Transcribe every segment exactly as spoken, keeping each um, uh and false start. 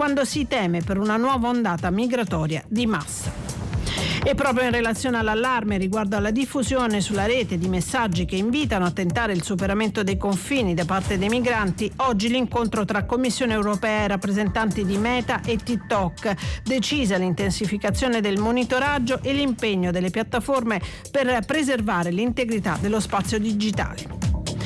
quando si teme per una nuova ondata migratoria di massa. E proprio in relazione all'allarme riguardo alla diffusione sulla rete di messaggi che invitano a tentare il superamento dei confini da parte dei migranti, oggi l'incontro tra Commissione europea e rappresentanti di Meta e TikTok, decisa l'intensificazione del monitoraggio e l'impegno delle piattaforme per preservare l'integrità dello spazio digitale.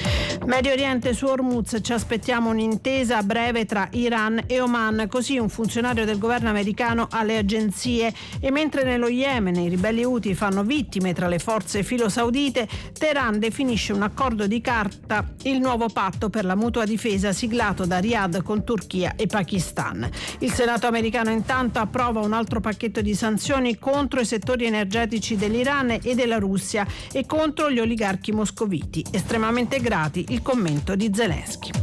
Medio Oriente, su Hormuz ci aspettiamo un'intesa a breve tra Iran e Oman, così un funzionario del governo americano alle agenzie. E mentre nello Yemen i ribelli Houthi fanno vittime tra le forze filo-saudite, Teheran definisce un accordo di carta, il nuovo patto per la mutua difesa siglato da Riyadh con Turchia e Pakistan. Il Senato americano intanto approva un altro pacchetto di sanzioni contro i settori energetici dell'Iran e della Russia e contro gli oligarchi moscoviti. Estremamente grati il commento di Zelensky.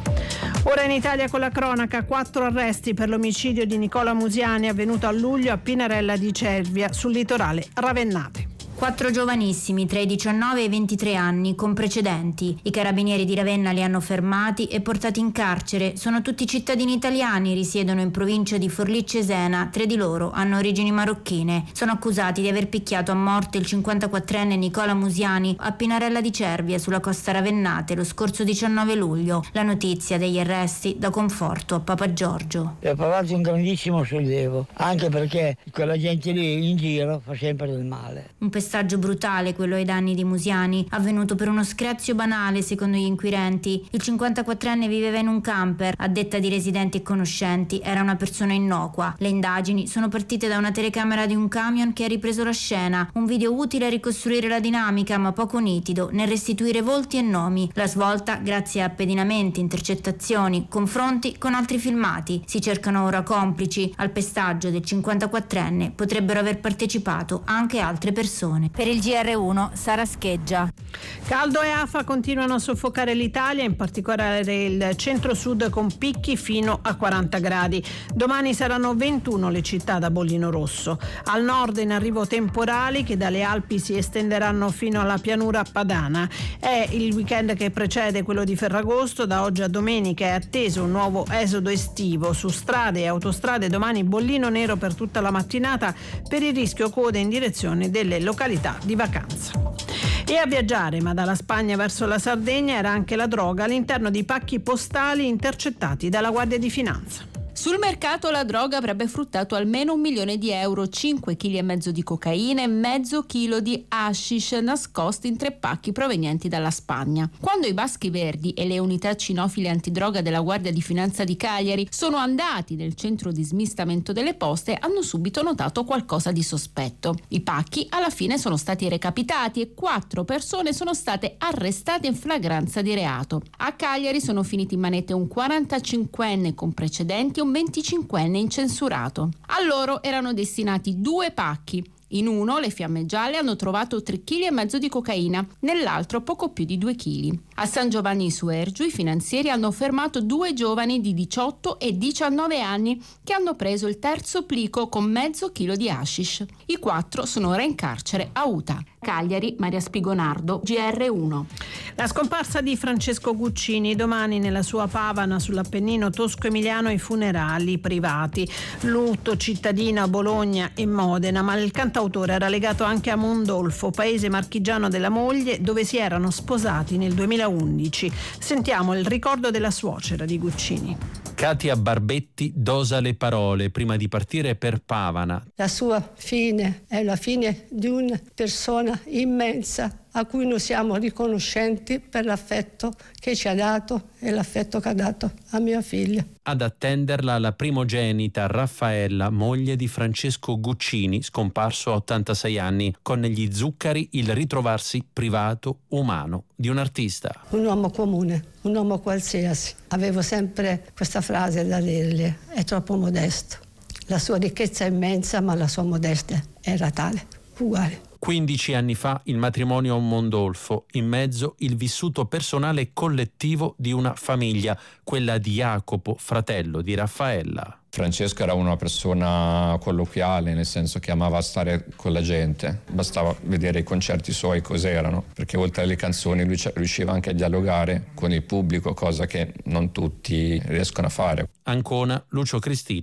Ora in Italia con la cronaca, quattro arresti per l'omicidio di Nicola Musiani avvenuto a luglio a Pinarella di Cervia, sul litorale ravennate. Quattro giovanissimi tra i diciannove e i ventitré anni con precedenti. I carabinieri di Ravenna li hanno fermati e portati in carcere. Sono tutti cittadini italiani, risiedono in provincia di Forlì-Cesena. Tre di loro hanno origini marocchine. Sono accusati di aver picchiato a morte il cinquantaquattrenne Nicola Musiani a Pinarella di Cervia, sulla costa ravennate, lo scorso diciannove luglio. La notizia degli arresti dà conforto a Papa Giorgio. Ho provato un grandissimo sollievo, anche perché quella gente lì in giro fa sempre del male. Un pestaggio brutale quello ai danni di Musiani, avvenuto per uno screzio banale secondo gli inquirenti. Il cinquantaquattrenne viveva in un camper, a detta di residenti e conoscenti era una persona innocua. Le indagini sono partite da una telecamera di un camion che ha ripreso la scena, un video utile a ricostruire la dinamica ma poco nitido nel restituire volti e nomi. La svolta grazie a pedinamenti, intercettazioni, confronti con altri filmati. Si cercano ora complici. Al pestaggio del cinquantaquattrenne potrebbero aver partecipato anche altre persone. Per il G R uno, Sara Scheggia. Caldo e afa continuano a soffocare l'Italia, in particolare il centro-sud, con picchi fino a quaranta gradi. Domani saranno ventuno le città da bollino rosso. Al nord in arrivo temporali che dalle Alpi si estenderanno fino alla pianura padana. È il weekend che precede quello di Ferragosto. Da oggi a domenica è atteso un nuovo esodo estivo. Su strade e autostrade domani bollino nero per tutta la mattinata per il rischio code in direzione delle località di vacanza. E a viaggiare, ma dalla Spagna verso la Sardegna, era anche la droga all'interno di pacchi postali intercettati dalla Guardia di Finanza. Sul mercato la droga avrebbe fruttato almeno un milione di euro, cinque chili e mezzo di cocaina e mezzo chilo di hashish nascosti in tre pacchi provenienti dalla Spagna. Quando i Baschi Verdi e le unità cinofile antidroga della Guardia di Finanza di Cagliari sono andati nel centro di smistamento delle poste, hanno subito notato qualcosa di sospetto. I pacchi alla fine sono stati recapitati e quattro persone sono state arrestate in flagranza di reato. A Cagliari sono finiti in manette un quarantacinquenne con precedenti e un venticinquenne incensurato. A loro erano destinati due pacchi. In uno le fiamme gialle hanno trovato tre chili e mezzo di cocaina, nell'altro poco più di due chili. A San Giovanni su Ergiu i finanzieri hanno fermato due giovani di diciotto e diciannove anni che hanno preso il terzo plico con mezzo chilo di hashish. I quattro sono ora in carcere a Uta. Cagliari, Maria Spigonardo, G R uno. La scomparsa di Francesco Guccini. Domani nella sua Pavana sull'Appennino tosco-emiliano i funerali privati. Lutto cittadino a Bologna e Modena, ma il cantautore era legato anche a Mondolfo, paese marchigiano della moglie, dove si erano sposati nel duemilaundici. Sentiamo il ricordo della suocera di Guccini. Katia Barbetti dosa le parole prima di partire per Pavana. La sua fine è la fine di una persona immensa a cui noi siamo riconoscenti per l'affetto che ci ha dato e l'affetto che ha dato a mia figlia. Ad attenderla la primogenita Raffaella, moglie di Francesco Guccini, scomparso a ottantasei anni, con negli zuccheri il ritrovarsi privato umano di un artista. Un uomo comune, un uomo qualsiasi. Avevo sempre questa frase da dirgli: è troppo modesto. La sua ricchezza è immensa, ma la sua modestia era tale, uguale. quindici anni fa il matrimonio a Mondolfo, in mezzo il vissuto personale e collettivo di una famiglia, quella di Jacopo, fratello di Raffaella. Francesco era una persona colloquiale, nel senso che amava stare con la gente. Bastava vedere i concerti suoi cos'erano, perché oltre alle canzoni lui riusciva anche a dialogare con il pubblico, cosa che non tutti riescono a fare. Ancona, Lucio Cristino.